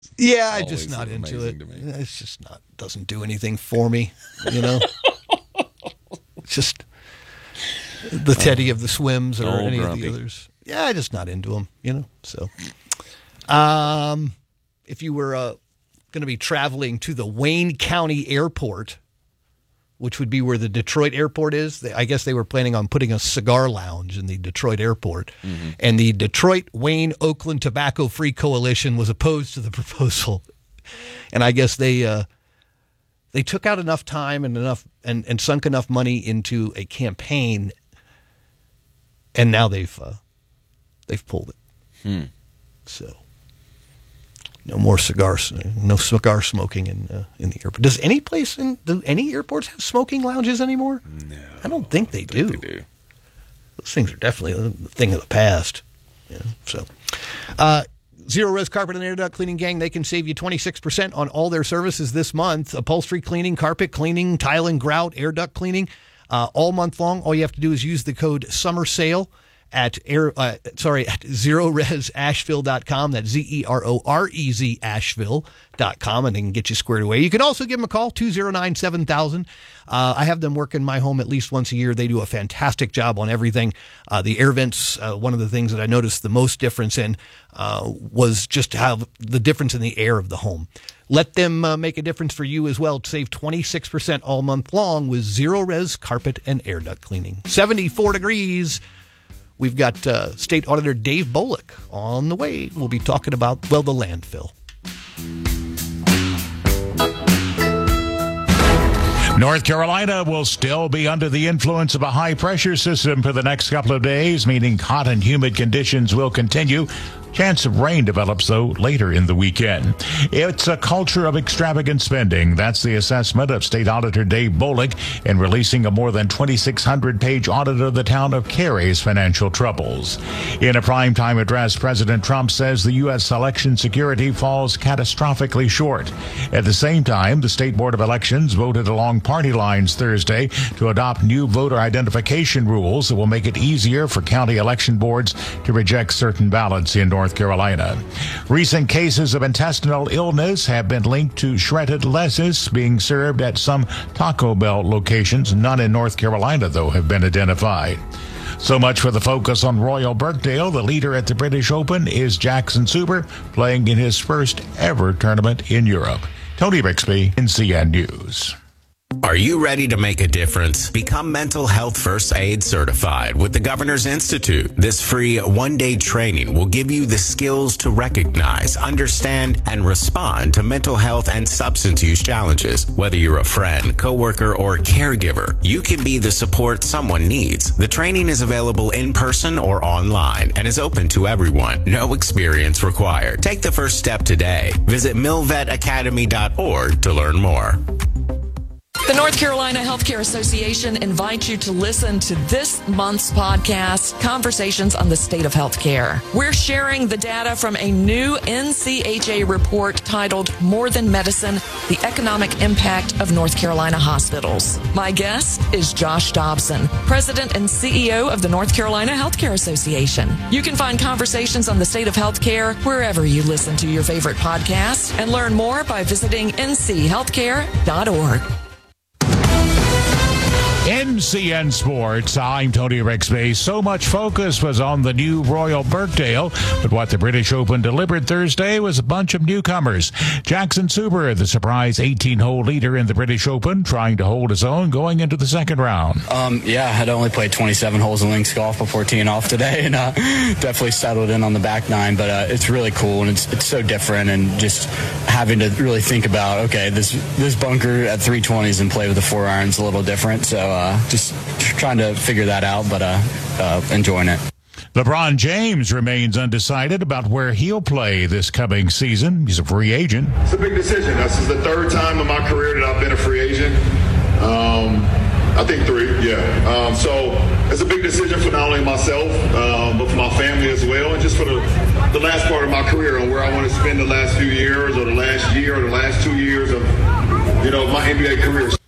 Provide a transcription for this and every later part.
Yeah, I'm just not into it. It's just doesn't do anything for me, It's just the Teddy of the Swims or any grumpy. of the others. Yeah, I'm just not into them, So, if you were going to be traveling to the Wayne County Airport, which would be where the Detroit airport is, I guess they were planning on putting a cigar lounge in the Detroit airport. Mm-hmm. And the Detroit Wayne Oakland Tobacco Free Coalition was opposed to the proposal. And I guess they took out enough time and sunk enough money into a campaign, and now they've pulled it. So no cigar smoking in the airport. Do any airports have smoking lounges anymore? No, I don't think they do. Those things are definitely a thing of the past. So, Zero Res Carpet and Air Duct Cleaning, gang, they can save you 26% on all their services this month. Upholstery cleaning, carpet cleaning, tile and grout, air duct cleaning, all month long. All you have to do is use the code SUMMERSALE at ZeroResAsheville.com. That's ZEROREZ Asheville.com, and they can get you squared away. You can also give them a call, 209-7000. I have them work in my home at least once a year. They do a fantastic job on everything. The air vents, one of the things that I noticed the most difference in was just how the difference in the air of the home. Let them make a difference for you as well. Save 26% all month long with Zero Res Carpet and Air Duct Cleaning. 74 degrees. We've got State Auditor Dave Bullock on the way. We'll be talking about, the landfill. North Carolina will still be under the influence of a high-pressure system for the next couple of days, meaning hot and humid conditions will continue. Chance of rain develops, though, later in the weekend. It's a culture of extravagant spending. That's the assessment of State Auditor Dave Bullock in releasing a more than 2,600-page audit of the town of Cary's financial troubles. In a primetime address, President Trump says the U.S. election security falls catastrophically short. At the same time, the State Board of Elections voted along party lines Thursday to adopt new voter identification rules that will make it easier for county election boards to reject certain ballots in North Carolina. Recent cases of intestinal illness have been linked to shredded lettuce being served at some Taco Bell locations. None in North Carolina, though, have been identified. So much for the focus on Royal Birkdale. The leader at the British Open is Jackson Suber, playing in his first ever tournament in Europe. Tony Bixby, NCN News. Are you ready to make a difference? Become Mental Health First Aid Certified with the Governor's Institute. This free one-day training will give you the skills to recognize, understand, and respond to mental health and substance use challenges. Whether you're a friend, coworker, or caregiver, you can be the support someone needs. The training is available in person or online and is open to everyone. No experience required. Take the first step today. Visit milvetacademy.org to learn more. The North Carolina Healthcare Association invites you to listen to this month's podcast, Conversations on the State of Healthcare. We're sharing the data from a new NCHA report titled More Than Medicine, the Economic Impact of North Carolina Hospitals. My guest is Josh Dobson, President and CEO of the North Carolina Healthcare Association. You can find Conversations on the State of Healthcare wherever you listen to your favorite podcasts and learn more by visiting nchealthcare.org. NCN Sports, I'm Tony Rixby. So much focus was on the new Royal Birkdale, but what the British Open delivered Thursday was a bunch of newcomers. Jackson Suber, the surprise 18-hole leader in the British Open, trying to hold his own going into the second round. I had only played 27 holes of links golf before teeing off today, and definitely settled in on the back nine, but it's really cool, and it's so different, and just having to really think about, okay, this bunker at 320s and play with the 4 irons a little different, so just trying to figure that out, but enjoying it. LeBron James remains undecided about where he'll play this coming season. He's a free agent. It's a big decision. This is the third time in my career that I've been a free agent. I think 3, yeah. So it's a big decision for not only myself, but for my family as well, and just for the last part of my career and where I want to spend the last few years or the last year or the last 2 years of, my NBA career.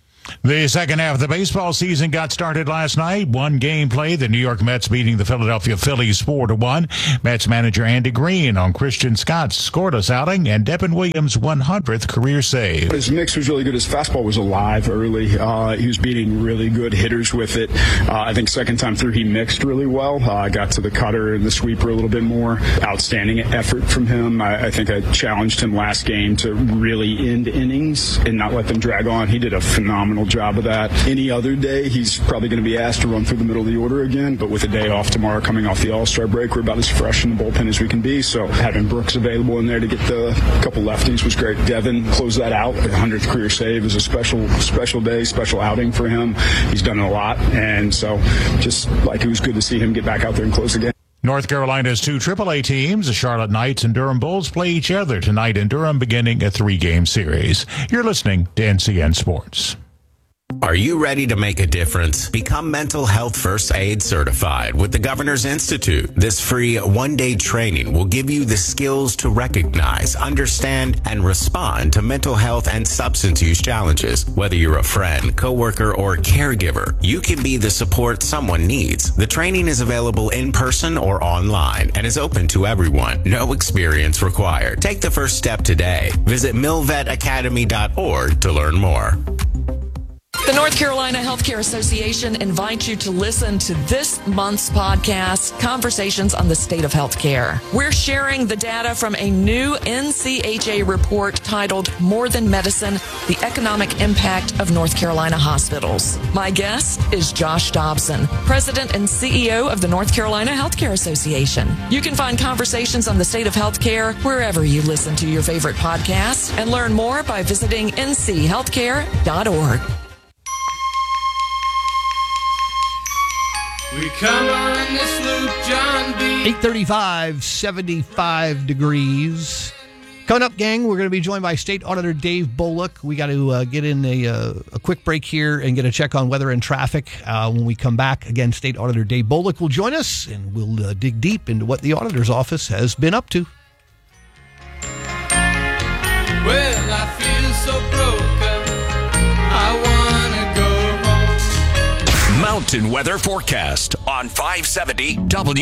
The second half of the baseball season got started last night. One game played. The New York Mets beating the Philadelphia Phillies 4-1. Mets manager Andy Green on Christian Scott's scoreless outing and Devin Williams' 100th career save. His mix was really good. His fastball was alive early. He was beating really good hitters with it. I think second time through he mixed really well. Got to the cutter and the sweeper a little bit more. Outstanding effort from him. I think I challenged him last game to really end innings and not let them drag on. He did a phenomenal job of that. Any other day, he's probably going to be asked to run through the middle of the order again, but with a day off tomorrow coming off the All-Star break, we're about as fresh in the bullpen as we can be, so having Brooks available in there to get the couple lefties was great. Devin closed that out. The 100th career save is a special day, special outing for him. He's done a lot, and so just like it was good to see him get back out there and close the game. North Carolina's two AAA teams, the Charlotte Knights and Durham Bulls, play each other tonight in Durham, beginning a 3-game series. You're listening to NCN Sports. Are you ready to make a difference? Become Mental Health First Aid Certified with the Governor's Institute. This free one-day training will give you the skills to recognize, understand, and respond to mental health and substance use challenges. Whether you're a friend, coworker, or caregiver, you can be the support someone needs. The training is available in person or online and is open to everyone. No experience required. Take the first step today. Visit milvetacademy.org to learn more. The North Carolina Healthcare Association invites you to listen to this month's podcast, Conversations on the State of Healthcare. We're sharing the data from a new NCHA report titled More Than Medicine, the Economic Impact of North Carolina Hospitals. My guest is Josh Dobson, President and CEO of the North Carolina Healthcare Association. You can find Conversations on the State of Healthcare wherever you listen to your favorite podcasts and learn more by visiting nchealthcare.org. We come on this loop, John B. 8:35, 75 degrees. Coming up, gang, we're going to be joined by State Auditor Dave Bullock. We got to get in a quick break here and get a check on weather and traffic. When we come back, again, State Auditor Dave Bullock will join us, and we'll dig deep into what the Auditor's Office has been up to. Well, I feel so broken. I want to go home. Mountain weather forecast on 570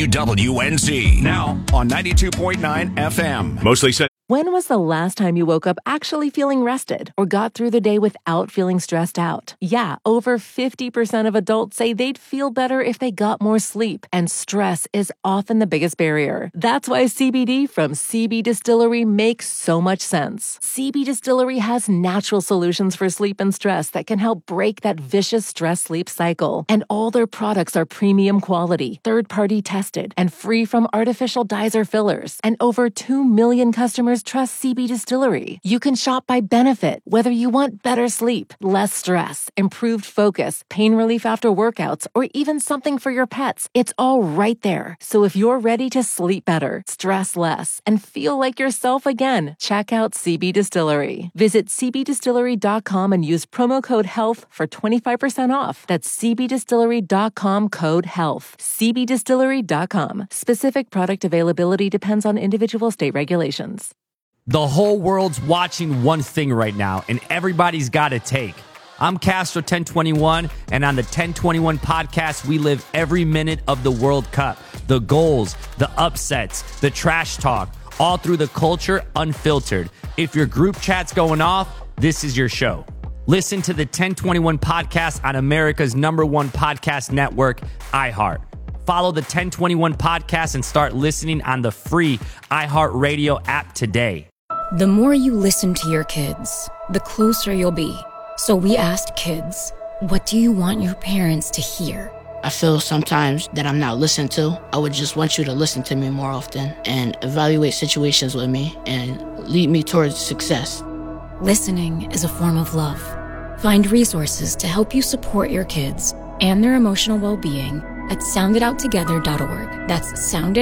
WWNZ. Now on 92.9 FM. Mostly set. When was the last time you woke up actually feeling rested or got through the day without feeling stressed out? Yeah, over 50% of adults say they'd feel better if they got more sleep, and stress is often the biggest barrier. That's why CBD from CB Distillery makes so much sense. CB Distillery has natural solutions for sleep and stress that can help break that vicious stress-sleep cycle. And all their products are premium quality, third-party tested, and free from artificial dyes or fillers. And over 2 million customers trust CB Distillery. You can shop by benefit, whether you want better sleep, less stress, improved focus, pain relief after workouts, or even something for your pets. It's all right there. So if you're ready to sleep better, stress less, and feel like yourself again, check out CB Distillery. Visit cbdistillery.com and use promo code HEALTH for 25% off. That's cbdistillery.com code HEALTH. cbdistillery.com. Specific product availability depends on individual state regulations. The whole world's watching one thing right now, and everybody's got a take. I'm Castro 1021, and on the 1021 podcast, we live every minute of the World Cup. The goals, the upsets, the trash talk, all through the culture unfiltered. If your group chat's going off, this is your show. Listen to the 1021 podcast on America's #1 podcast network, iHeart. Follow the 1021 podcast and start listening on the free iHeartRadio app today. The more you listen to your kids, the closer you'll be. So we asked kids, what do you want your parents to hear? I feel sometimes that I'm not listened to. I would just want you to listen to me more often and evaluate situations with me and lead me towards success. Listening is a form of love. Find resources to help you support your kids and their emotional well-being at sounditouttogether.org. That's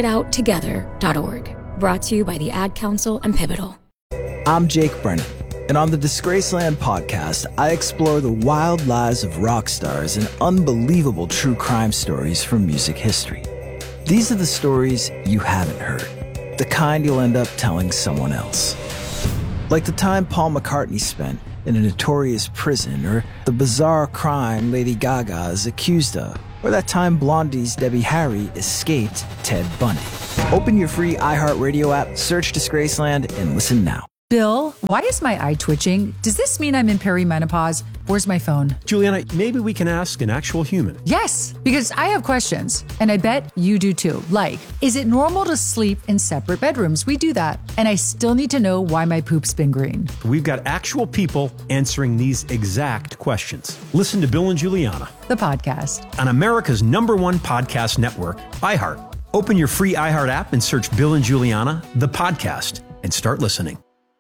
sounditouttogether.org. Brought to you by the Ad Council and Pivotal. I'm Jake Brennan, and on the Disgraceland podcast, I explore the wild lives of rock stars and unbelievable true crime stories from music history. These are the stories you haven't heard, the kind you'll end up telling someone else. Like the time Paul McCartney spent in a notorious prison, or the bizarre crime Lady Gaga is accused of, or that time Blondie's Debbie Harry escaped Ted Bundy. Open your free iHeartRadio app, search Disgraceland, and listen now. Bill, why is my eye twitching? Does this mean I'm in perimenopause? Where's my phone? Juliana, maybe we can ask an actual human. Yes, because I have questions, and I bet you do too. Like, is it normal to sleep in separate bedrooms? We do that. And I still need to know why my poop's been green. We've got actual people answering these exact questions. Listen to Bill and Juliana, the podcast, on America's #1 podcast network, iHeart. Open your free iHeart app and search Bill and Juliana, the podcast, and start listening.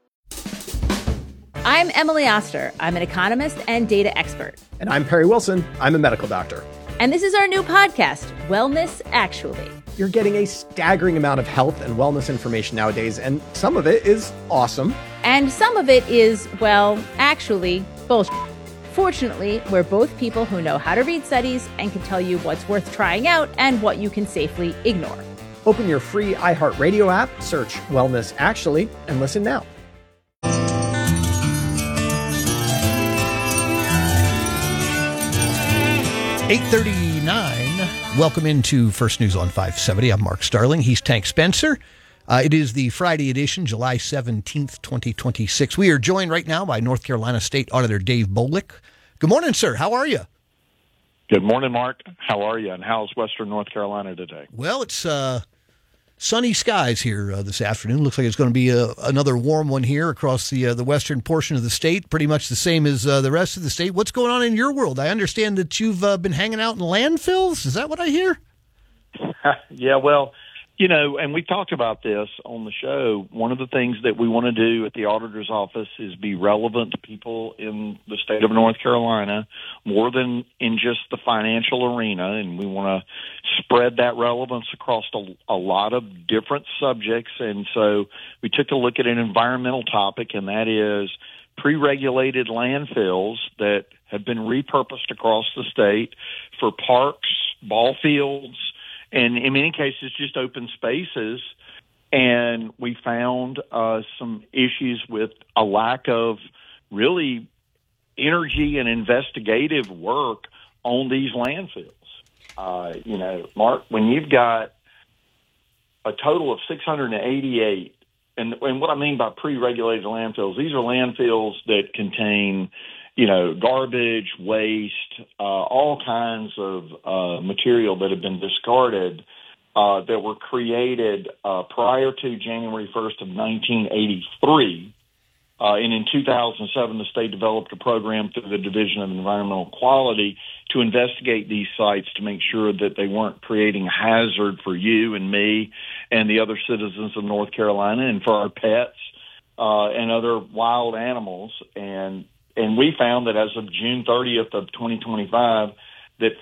I'm Emily Oster. I'm an economist and data expert. And I'm Perry Wilson. I'm a medical doctor. And this is our new podcast, Wellness Actually. You're getting a staggering amount of health and wellness information nowadays, and some of it is awesome. And some of it is, well, actually, bullshit. Fortunately, we're both people who know how to read studies and can tell you what's worth trying out and what you can safely ignore. Open your free iHeartRadio app, search Wellness Actually, and listen now. 8:39. Welcome into First News on 570. I'm Mark Starling. He's Tank Spencer. It is the Friday edition, July 17th, 2026. We are joined right now by North Carolina State Auditor Dave Bolick. Good morning, sir. How are you? Good morning, Mark. How are you? And how's Western North Carolina today? Well, it's sunny skies here this afternoon. Looks like it's going to be another warm one here across the western portion of the state, pretty much the same as the rest of the state. What's going on in your world? I understand that you've been hanging out in landfills. Is that what I hear? Yeah, well, you know, and we talked about this on the show. One of the things that we want to do at the auditor's office is be relevant to people in the state of North Carolina more than in just the financial arena. And we want to spread that relevance across a lot of different subjects. And so we took a look at an environmental topic, and that is pre-regulated landfills that have been repurposed across the state for parks, ball fields, and in many cases, just open spaces. And we found some issues with a lack of really energy and investigative work on these landfills. You know, Mark, when you've got a total of 688, and what I mean by pre-regulated landfills, these are landfills that contain, you know, garbage, waste, all kinds of material that have been discarded that were created prior to January 1st of 1983. And in 2007, the state developed a program through the Division of Environmental Quality to investigate these sites to make sure that they weren't creating a hazard for you and me and the other citizens of North Carolina and for our pets and other wild animals. And we found that as of June 30th of 2025, that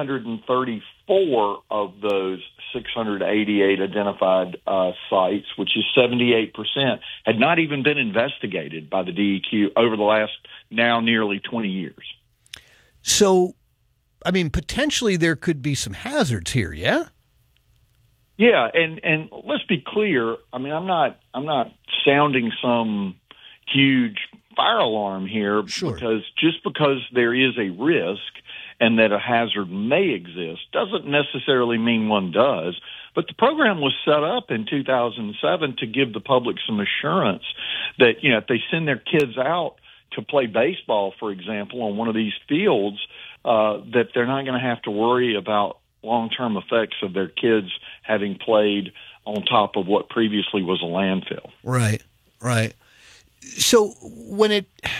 534 of those 688 identified sites, which is 78%, had not even been investigated by the DEQ over the last now nearly 20 years. So, I mean, potentially there could be some hazards here, yeah? Yeah, and let's be clear. I mean, I'm not sounding some huge fire alarm here, sure, because just because there is a risk and that a hazard may exist doesn't necessarily mean one does. But the program was set up in 2007 to give the public some assurance that, you know, if they send their kids out to play baseball, for example, on one of these fields, that they're not going to have to worry about long-term effects of their kids having played on top of what previously was a landfill. Right, right. So when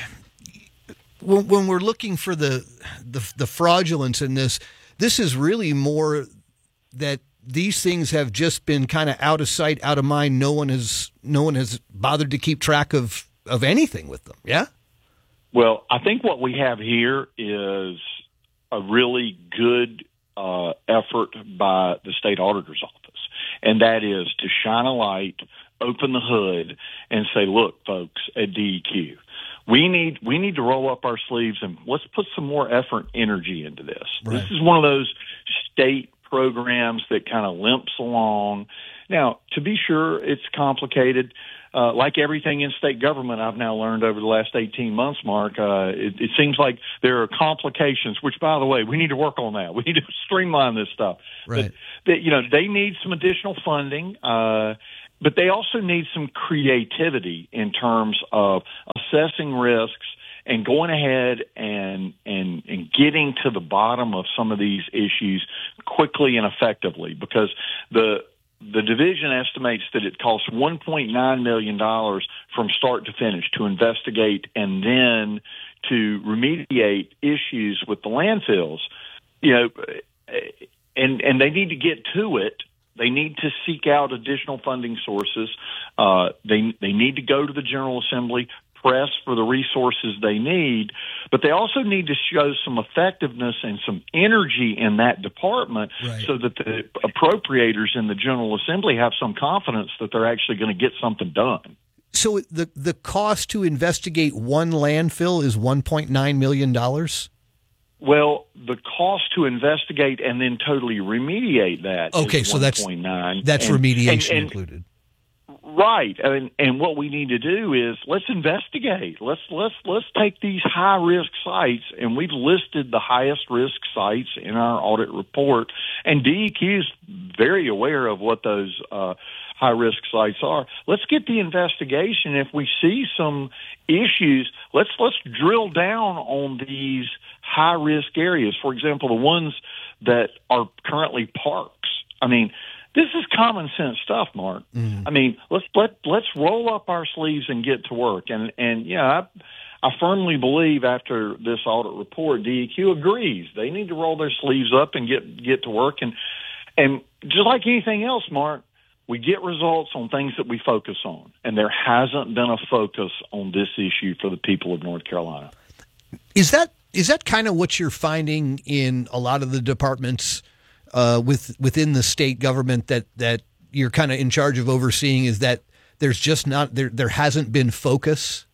we're looking for the fraudulence in this is really more that these things have just been kind of out of sight, out of mind. No one has bothered to keep track of anything with them. Yeah. Well, I think what we have here is a really good effort by the state auditor's office, and that is to shine a light, open the hood, and say, look, folks at DEQ, we need to roll up our sleeves and let's put some more effort and energy into this. Right. This is one of those state programs that kind of limps along. Now, to be sure, it's complicated. like everything in state government, I've now learned over the last 18 months, Mark, it seems like there are complications, which, by the way, we need to work on that. We need to streamline this stuff. Right. But, they need some additional funding, but they also need some creativity in terms of assessing risks and going ahead and getting to the bottom of some of these issues quickly and effectively, because the division estimates that it costs $1.9 million from start to finish to investigate and then to remediate issues with the landfills. And they need to get to it. They need to seek out additional funding sources. They need to go to the General Assembly, press for the resources they need, but they also need to show some effectiveness and some energy in that department, right, so that the appropriators in the General Assembly have some confidence that they're actually going to get something done. So the cost to investigate one landfill is $1.9 million? Well, the cost to investigate and then totally remediate that is so $1.9. That's remediation included. Right, and what we need to do is let's investigate. Let's take these high risk sites, and we've listed the highest risk sites in our audit report. And DEQ is very aware of what those high risk sites are. Let's get the investigation. If we see some issues, let's drill down on these high risk areas. For example, the ones that are currently parks. I mean, this is common sense stuff, Mark. Mm-hmm. I mean, let's roll up our sleeves and get to work. And I firmly believe after this audit report, DEQ agrees they need to roll their sleeves up and get to work. And just like anything else, Mark, we get results on things that we focus on, and there hasn't been a focus on this issue for the people of North Carolina. Is that kind of what you're finding in a lot of the departments within the state government that you're kind of in charge of overseeing, is that there's just not there hasn't been focus?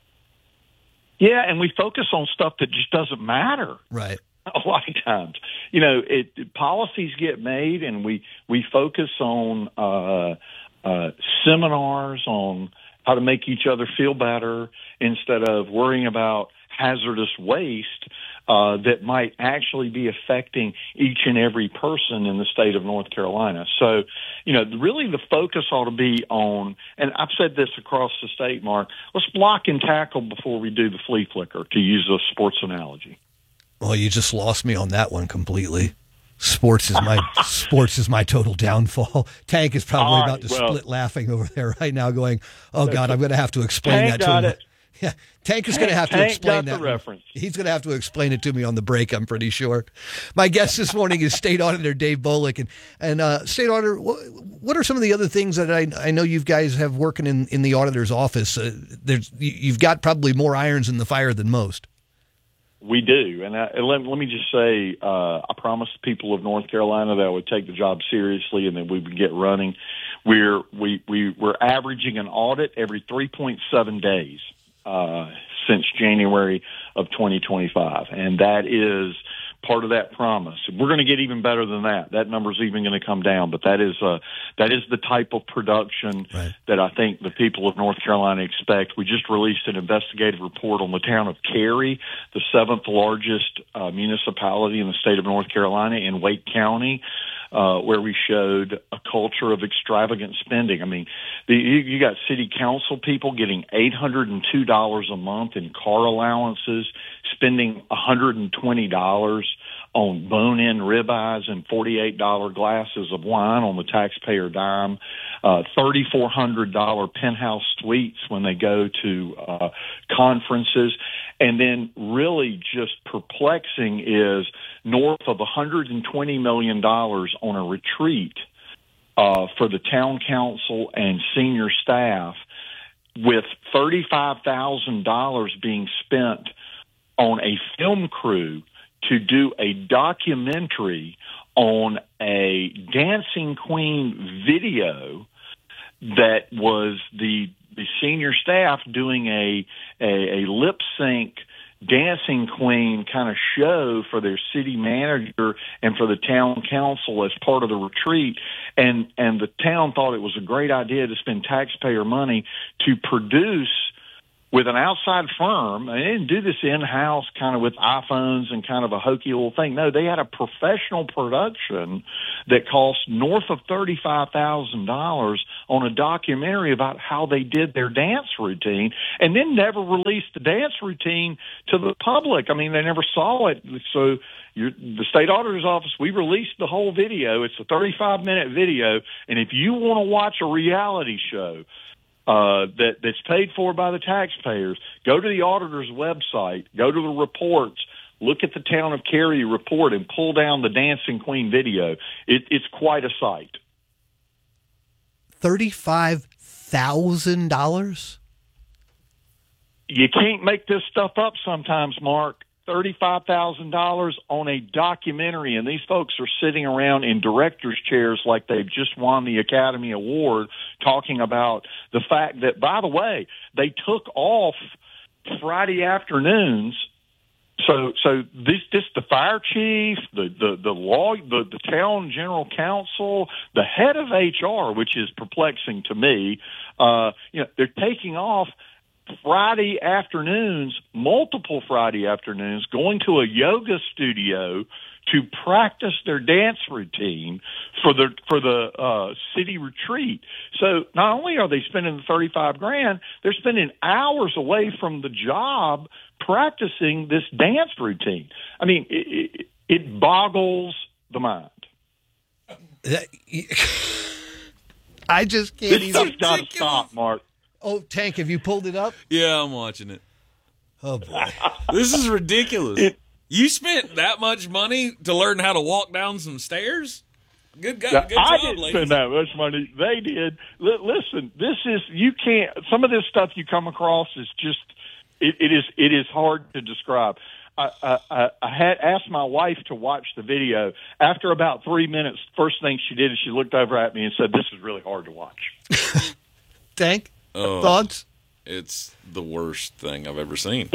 Yeah, and we focus on stuff that just doesn't matter. Right. A lot of times, policies get made, and we focus on seminars on how to make each other feel better instead of worrying about hazardous waste that might actually be affecting each and every person in the state of North Carolina. So, really the focus ought to be on, and I've said this across the state, Mark, let's block and tackle before we do the flea flicker, to use a sports analogy. Well, you just lost me on that one completely. Sports is my total downfall. Tank is probably about to split laughing over there right now, going, "Oh God, I'm going to have to explain that to him." Yeah, Tank is going to have to explain that. Reference. He's going to have to explain it to me on the break, I'm pretty sure. My guest this morning is State Auditor Dave Bolick. And State Auditor, what are some of the other things that I know you guys have working in the auditor's office? You've got probably more irons in the fire than most. We do. And let me just say, I promised the people of North Carolina that I would take the job seriously and that we would get running. We're averaging an audit every 3.7 days. Since January of 2025. And that is part of that promise. We're going to get even better than that. That number's even going to come down, but that is the type of production that I think the people of North Carolina expect. We just released an investigative report on the town of Cary, the 7th largest municipality in the state of North Carolina, in Wake County, where we showed a culture of extravagant spending. I mean, you got city council people getting $802 a month in car allowances, spending $120 on bone-in ribeyes and $48 glasses of wine on the taxpayer dime, $3,400 penthouse suites when they go to conferences. And then really just perplexing is north of $120 million on a retreat for the town council and senior staff, with $35,000 being spent on a film crew to do a documentary on a Dancing Queen video that was the senior staff doing a lip sync dancing queen kind of show for their city manager and for the town council as part of the retreat. And the town thought it was a great idea to spend taxpayer money to produce with an outside firm. They didn't do this in-house kind of with iPhones and kind of a hokey little thing. No, they had a professional production that cost north of $35,000 on a documentary about how they did their dance routine, and then never released the dance routine to the public. I mean, they never saw it. So the state auditor's office, we released the whole video. It's a 35-minute video, and if you want to watch a reality show that's paid for by the taxpayers, go to the auditor's website, go to the reports, look at the Town of Cary report, and pull down the Dancing Queen video. It's quite a sight. $35,000? You can't make this stuff up sometimes, Mark. $35,000 on a documentary, and these folks are sitting around in director's chairs like they've just won the Academy Award, talking about the fact that, by the way, they took off Friday afternoons. So the fire chief, the town general counsel, the head of HR, which is perplexing to me, they're taking off Friday afternoons, multiple Friday afternoons, going to a yoga studio to practice their dance routine for the city retreat. So not only are they spending the $35,000, they're spending hours away from the job practicing this dance routine. I mean, it boggles the mind. I just can't This stuff's got to stop, Mark. Oh, Tank, have you pulled it up? Yeah, I'm watching it. Oh, boy. This is ridiculous. You spent that much money to learn how to walk down some stairs? Good job, I didn't ladies. spend that much money. They did. Listen, you can't, some of this stuff you come across is just, it is hard to describe. I had asked my wife to watch the video. After about 3 minutes, first thing she did is she looked over at me and said, "This is really hard to watch." Tank? Thoughts? It's the worst thing I've ever seen.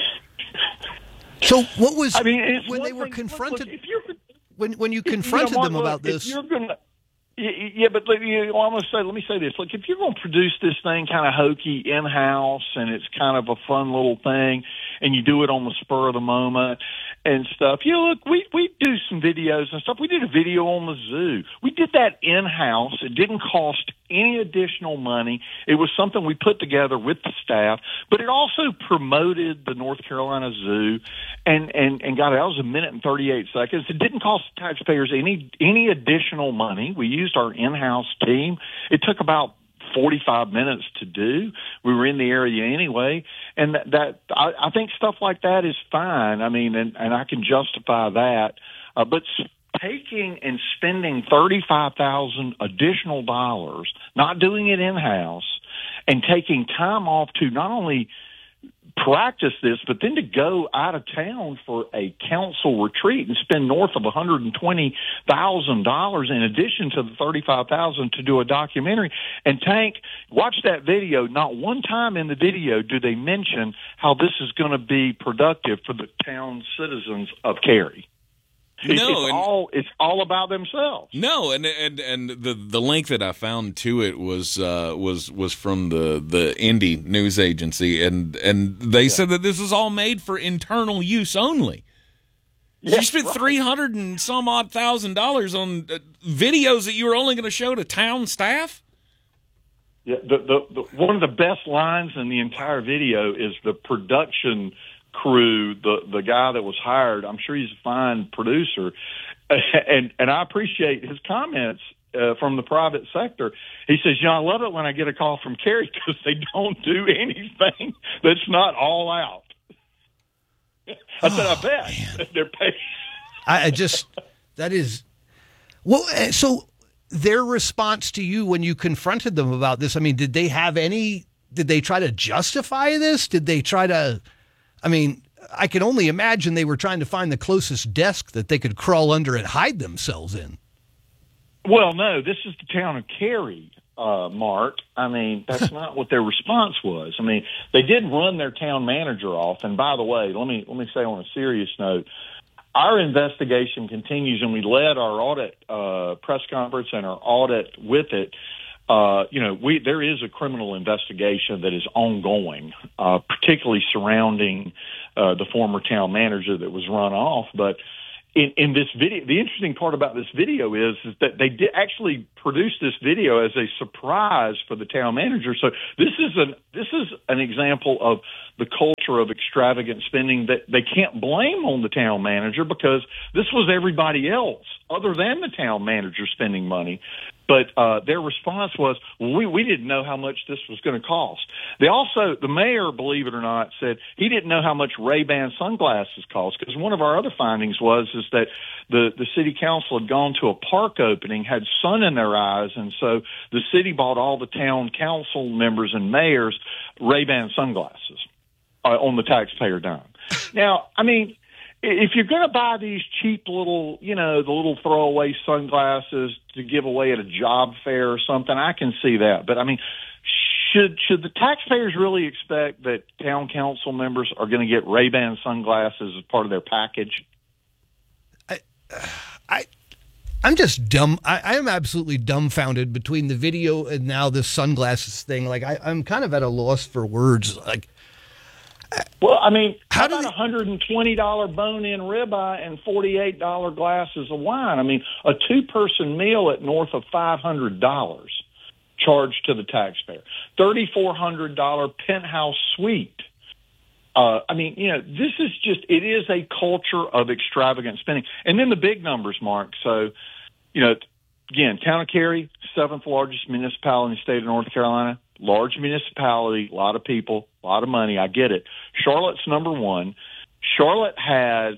So what was, I mean, when they were confronted, when you confronted them about this? If you're gonna, yeah, but let me say this. Look, if you're going to produce this thing kind of hokey in-house and it's kind of a fun little thing and you do it on the spur of the moment and stuff, look, we do some videos and stuff. We did a video on the zoo. We did that in-house. It didn't cost any additional money. It was something we put together with the staff, but it also promoted the North Carolina Zoo and God, that was 1 minute and 38 seconds. It didn't cost taxpayers any additional money. We used our in-house team. It took about 45 minutes to do. We were in the area anyway, and I think stuff like that is fine. I mean, and I can justify that, but taking and spending $35,000 additional dollars, not doing it in-house, and taking time off to not only practice this, but then to go out of town for a council retreat and spend north of $120,000 in addition to the $35,000 to do a documentary. And Tank, watch that video. Not one time in the video do they mention how this is going to be productive for the town citizens of Cary. It's all about themselves. No, and the link that I found to it was from the Indy news agency, and they said that this is all made for internal use only. You spent $300 and some odd $1,000 on videos that you were only going to show to town staff. Yeah, the one of the best lines in the entire video is the production crew, the guy that was hired. I'm sure he's a fine producer, and I appreciate his comments from the private sector. He says, I love it when I get a call from Cary because they don't do anything that's not all out. I said, I bet they're paid. That is, well, so their response to you when you confronted them about this, I mean, did they try to justify this? Did they try to, I mean, I can only imagine they were trying to find the closest desk that they could crawl under and hide themselves in. Well, no, this is the town of Cary. Mark. I mean, that's not what their response was. I mean, they did run their town manager off. And by the way, let me say on a serious note, our investigation continues, and we led our audit press conference and our audit with it. There is a criminal investigation that is ongoing, particularly surrounding the former town manager that was run off. But in this video, the interesting part about this video is that they did actually produce this video as a surprise for the town manager. So this is an example of the culture of extravagant spending that they can't blame on the town manager, because this was everybody else other than the town manager spending money. But their response was, we didn't know how much this was going to cost. The mayor, believe it or not, said he didn't know how much Ray-Ban sunglasses cost, because one of our other findings was that the city council had gone to a park opening, had sun in their eyes, and so the city bought all the town council members and mayors Ray-Ban sunglasses on the taxpayer dime. Now, I mean, if you're going to buy these cheap little, the little throwaway sunglasses to give away at a job fair or something, I can see that. But I mean, should the taxpayers really expect that town council members are going to get Ray-Ban sunglasses as part of their package? I'm just dumb. I am absolutely dumbfounded between the video and now this sunglasses thing. Like, I'm kind of at a loss for words. Like, well, I mean, how about $120 bone-in ribeye and $48 glasses of wine? I mean, a two-person meal at north of $500 charged to the taxpayer. $3,400 penthouse suite. I mean, this is it is a culture of extravagant spending. And then the big numbers, Mark. So, again, Town of Cary, 7th largest municipality in the state of North Carolina. Large municipality, a lot of people, a lot of money. I get it. Charlotte's number one. Charlotte has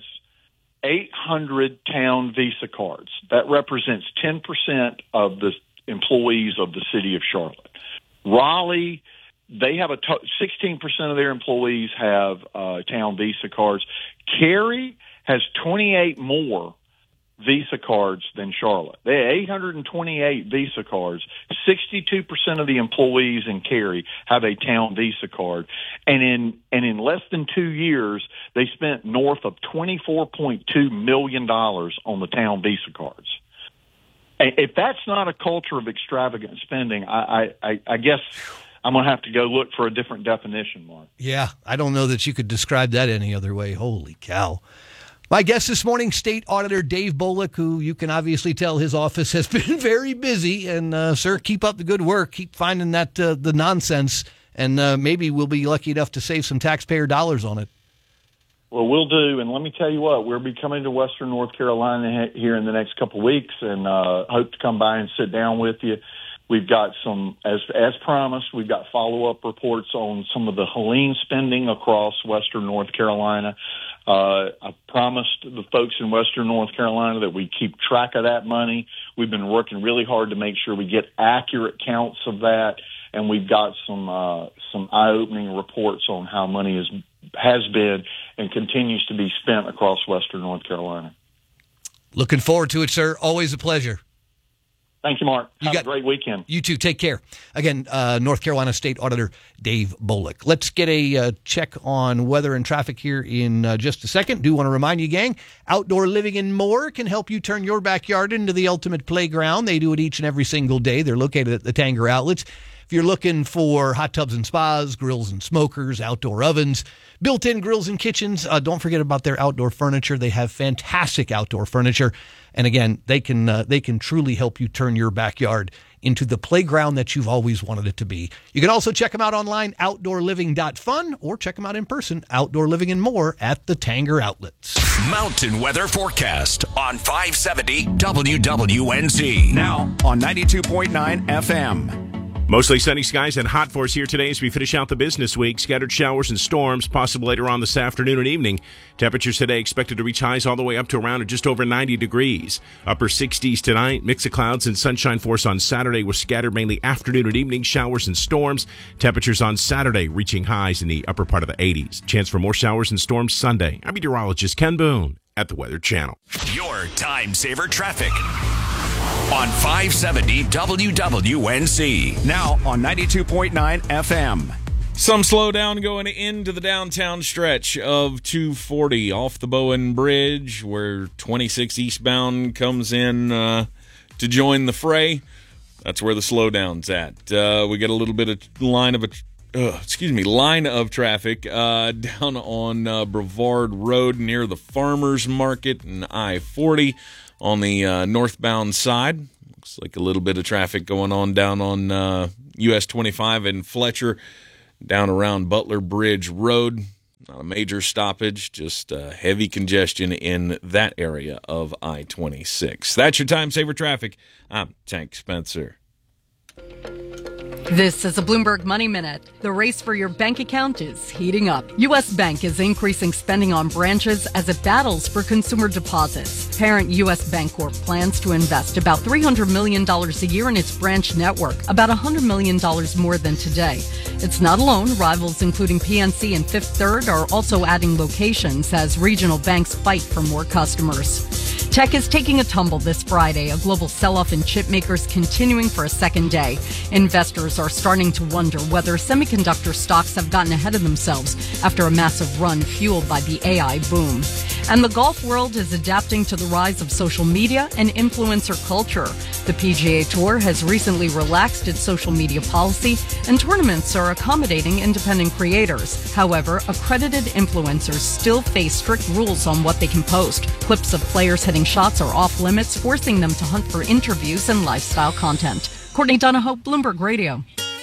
800 town Visa cards. That represents 10% of the employees of the city of Charlotte. Raleigh, they have 16% of their employees have town Visa cards. Cary has 28 more Visa cards than Charlotte. They have 828 Visa cards. 62% of the employees in Cary have a town Visa card. And in less than 2 years, they spent north of $24.2 million on the town Visa cards. If that's not a culture of extravagant spending, I guess I'm going to have to go look for a different definition, Mark. Yeah, I don't know that you could describe that any other way. Holy cow. My guest this morning, State Auditor Dave Bullock, who you can obviously tell his office has been very busy. And, sir, keep up the good work. Keep finding that the nonsense, and maybe we'll be lucky enough to save some taxpayer dollars on it. Well, we'll do. And let me tell you what, we'll be coming to Western North Carolina here in the next couple of weeks, and hope to come by and sit down with you. We've got some, as promised, we've got follow-up reports on some of the Helene spending across Western North Carolina. I promised the folks in Western North Carolina that we keep track of that money. We've been working really hard to make sure we get accurate counts of that, and we've got some eye-opening reports on how money has been and continues to be spent across Western North Carolina. Looking forward to it, sir. Always a pleasure. Thank you, Mark. Have a great weekend. You too. Take care. Again, North Carolina State Auditor Dave Bullock. Let's get a check on weather and traffic here in just a second. Do want to remind you, gang, Outdoor Living and More can help you turn your backyard into the ultimate playground. They do it each and every single day. They're located at the Tanger Outlets. If you're looking for hot tubs and spas, grills and smokers, outdoor ovens, built-in grills and kitchens, don't forget about their outdoor furniture. They have fantastic outdoor furniture. And again, they can truly help you turn your backyard into the playground that you've always wanted it to be. You can also check them out online, outdoorliving.fun, or check them out in person, Outdoor Living and More at the Tanger Outlets. Mountain weather forecast on 570 WWNZ. Now on 92.9 FM. Mostly sunny skies and hot for us here today as we finish out the business week. Scattered showers and storms possible later on this afternoon and evening. Temperatures today expected to reach highs all the way up to around just over 90 degrees. Upper 60s tonight. Mix of clouds and sunshine for us on Saturday with scattered mainly afternoon and evening showers and storms. Temperatures on Saturday reaching highs in the upper part of the 80s. Chance for more showers and storms Sunday. I'm meteorologist Ken Boone at the Weather Channel. Your time saver traffic. on 570 WWNC. Now on 92.9 FM. Some slowdown going into the downtown stretch of 240 off the Bowen Bridge, where 26 eastbound comes in to join the fray. That's where the slowdown's at. We get a little bit of line of traffic down on Brevard Road near the Farmers Market and I-40 on the northbound side. Looks like a little bit of traffic going on down on US 25 and Fletcher, down around Butler Bridge Road. Not a major stoppage, just heavy congestion in that area of I-26. That's your time saver traffic. I'm Tank Spencer. This is a Bloomberg Money Minute. The race for your bank account is heating up. U.S. Bank is increasing spending on branches as it battles for consumer deposits. Parent U.S. Bancorp plans to invest about $300 million a year in its branch network, about $100 million more than today. It's not alone. Rivals including PNC and Fifth Third are also adding locations as regional banks fight for more customers. Tech is taking a tumble this Friday, a global sell-off in chip makers continuing for a second day. Investors are starting to wonder whether semiconductor stocks have gotten ahead of themselves after a massive run fueled by the AI boom. And the golf world is adapting to the rise of social media and influencer culture. The PGA Tour has recently relaxed its social media policy, and tournaments are accommodating independent creators. However, accredited influencers still face strict rules on what they can post. Clips of players hitting shots are off limits, forcing them to hunt for interviews and lifestyle content. Courtney Donahoe, Bloomberg Radio.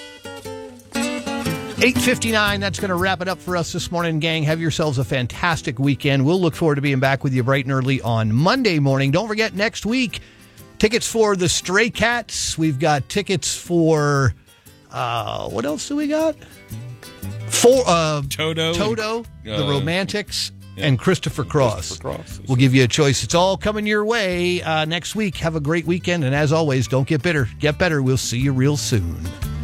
8:59, that's going to wrap it up for us this morning, gang. Have yourselves a fantastic weekend. We'll look forward to being back with you bright and early on Monday morning. Don't forget, next week, tickets for the Stray Cats. We've got tickets for, what else do we got? For Toto, the Romantics, and Christopher Cross. We'll give you a choice. It's all coming your way next week. Have a great weekend, and as always, don't get bitter. Get better. We'll see you real soon.